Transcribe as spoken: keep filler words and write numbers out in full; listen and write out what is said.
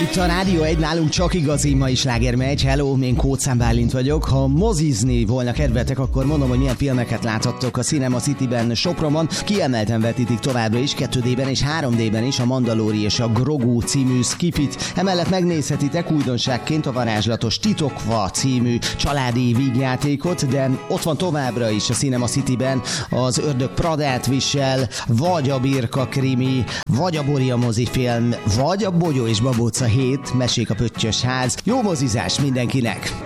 itt a Rádió egy, nálunk csak igazi mai sláger megy. Hello, én Kóczán Bálint vagyok. Ha mozizni volna kedvetek, akkor mondom, hogy milyen filmeket láthattok a Cinema Cityben Sopronban. Kiemelten vetítik továbbra is, kettő dében és három dében is a Mandalori és a Grogu című skifit. Emellett megnézhetitek újdonságként a varázslatos Titokva című családi vígjátékot, de ott van továbbra is a Cinema Cityben az Ördög Pradát visel, vagy a Birka krimi, vagy a Boria mozifilm, vagy a Bogyó és Babóca hét, mesék a Pöttyös ház. Jó mozizás mindenkinek!